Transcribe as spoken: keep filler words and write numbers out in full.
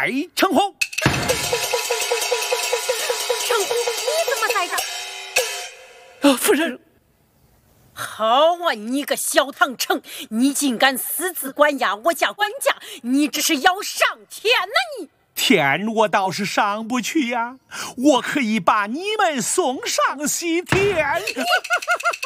来称呼。 称呼你怎么在这？ 啊，夫人。 好啊，你个小唐城，你竟敢私自关押我家管家，你这是要上天呐你！ 天我倒是上不去呀，我可以把你们送上西天。